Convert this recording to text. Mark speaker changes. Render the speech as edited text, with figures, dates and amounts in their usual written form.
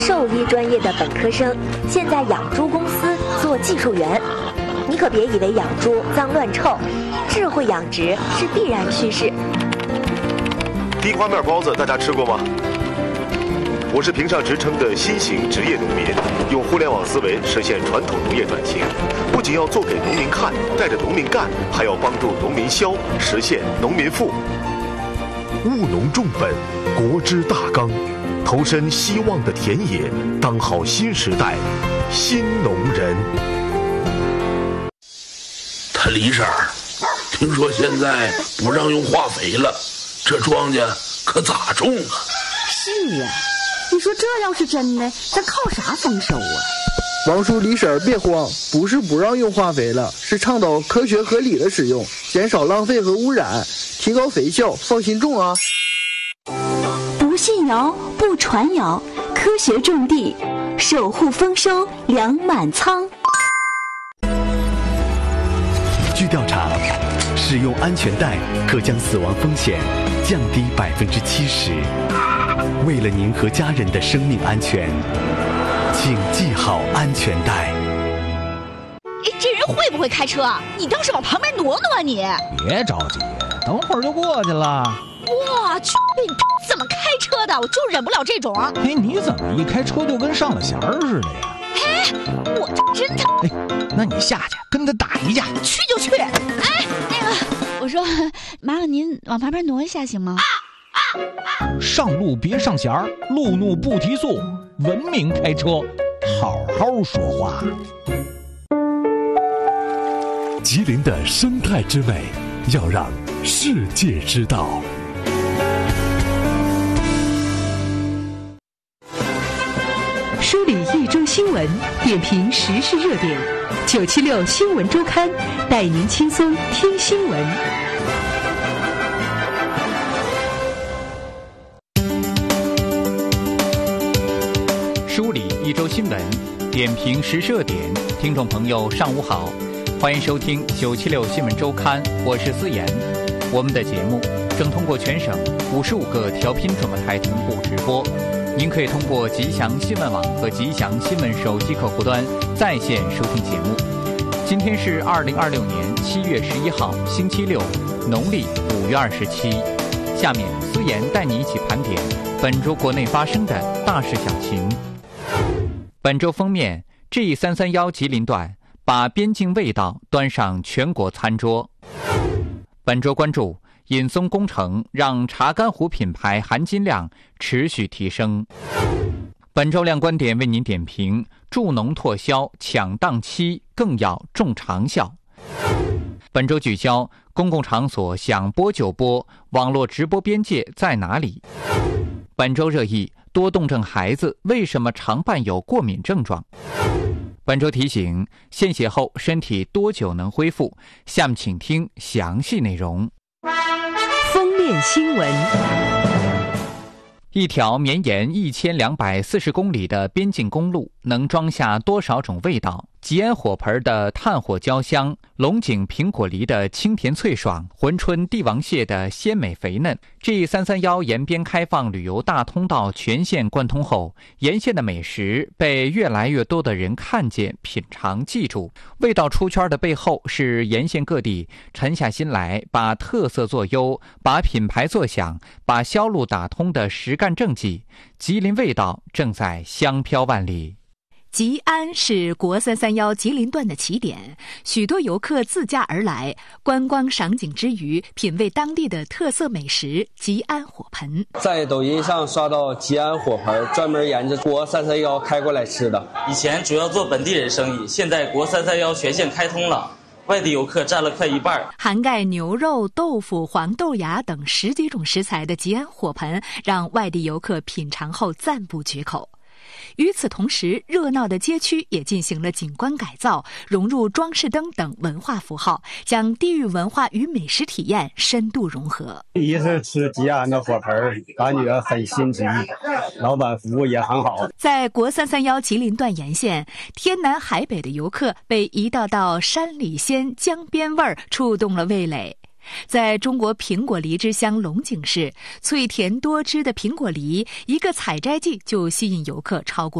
Speaker 1: 兽医专业的本科生，现在养猪公司做技术员。你可别以为养猪脏乱臭，智慧养殖是必然趋势。
Speaker 2: 地瓜面包子大家吃过吗？我是评上职称的新型职业农民，用互联网思维实现传统农业转型，不仅要做给农民看，带着农民干，还要帮助农民消，实现农民富。务农重本，国之大纲，投身希望的田野，当好新时代新农人。
Speaker 3: 他李婶儿，听说现在不让用化肥了，这庄稼可咋种啊？
Speaker 4: 是呀，你说这要是真的，咱靠啥丰收啊？
Speaker 5: 王叔李婶儿别慌，不是不让用化肥了，是倡导科学合理的使用，减少浪费和污染，提高肥效，放心种啊。
Speaker 4: 不信谣，不传谣，科学种地，守护丰收，粮满仓。
Speaker 6: 据调查，使用安全带可将死亡风险降低70%。为了您和家人的生命安全，请系好安全带。
Speaker 7: 哎，这人会不会开车？你倒是往旁边挪挪啊你！
Speaker 8: 别着急，等会儿就过去了。
Speaker 7: 我去，你怎么开车的？我就忍不了这种。
Speaker 8: 哎，你怎么一开车就跟上了弦儿似的呀？
Speaker 7: 哎，我真的……
Speaker 8: 哎，那你下去跟他打一架。
Speaker 7: 去就去。哎，那个，我说，麻烦您往旁边挪一下行吗？
Speaker 8: 上路别上弦儿，路怒不提速，文明开车，好好说话。
Speaker 6: 吉林的生态之美，要让世界知道。
Speaker 9: 梳理一周新闻，点评时事热点，976新闻周刊带您轻松听新闻。
Speaker 10: 梳理一周新闻，点评时事热点，听众朋友上午好，欢迎收听976新闻周刊，我是思妍。我们的节目正通过全省55个调频转播台同步直播，您可以通过吉祥新闻网和吉祥新闻手机客户端在线收听节目。今天是2026年7月11号，星期六，农历5月27。下面思妍带你一起盘点本周国内发生的大事小情。本周封面 G331 吉林段把边境味道端上全国餐桌。本周关注引松工程让查干湖品牌含金量持续提升。本周亮观点为您点评助农拓销抢档期更要重长效。本周聚焦公共场所想播就播，网络直播边界在哪里？本周热议多动症孩子为什么常伴有过敏症状？本周提醒献血后身体多久能恢复？下面请听详细内容。
Speaker 9: 封面新闻。
Speaker 10: 一条绵延1240公里的边境公路能装下多少种味道？吉安火盆的炭火焦香，龙井苹果梨的清甜脆爽，珲春帝王蟹的鲜美肥嫩。G331沿边开放旅游大通道全线贯通后，沿线的美食被越来越多的人看见、品尝、记住。味道出圈的背后，是沿线各地沉下心来，把特色做优，把品牌做响，把销路打通的实干政绩。吉林味道正在香飘万里。
Speaker 11: 吉安是国331吉林段的起点，许多游客自驾而来，观光赏景之余，品味当地的特色美食吉安火盆。
Speaker 12: 在抖音上刷到吉安火盆，专门沿着国331开过来吃的。
Speaker 13: 以前主要做本地人生意，现在国331全线开通了，外地游客占了快一半。
Speaker 11: 涵盖牛肉、豆腐、黄豆芽等10几种食材的吉安火盆，让外地游客品尝后赞不绝口。与此同时，热闹的街区也进行了景观改造，融入装饰灯等文化符号，将地域文化与美食体验深度融合。
Speaker 14: 一是吃吉安的火盆，感觉很新奇，老板服务也很好。
Speaker 11: 在国331吉林段沿线，天南海北的游客被一道道山里鲜、江边味儿触动了味蕾。 在中国苹果梨之乡龙井市，脆甜多汁的苹果梨，一个采摘季就吸引游客超过